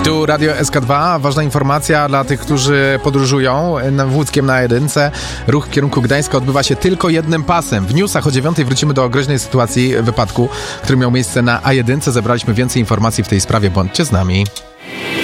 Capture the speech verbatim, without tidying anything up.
Tu Radio S K dwa. Ważna informacja dla tych, którzy podróżują wódzkiem na A jeden. Ruch w kierunku Gdańska odbywa się tylko jednym pasem. W newsach o dziewiątej wrócimy do groźnej sytuacji wypadku, który miał miejsce na A jeden. Zebraliśmy więcej informacji w tej sprawie. Bądźcie z nami.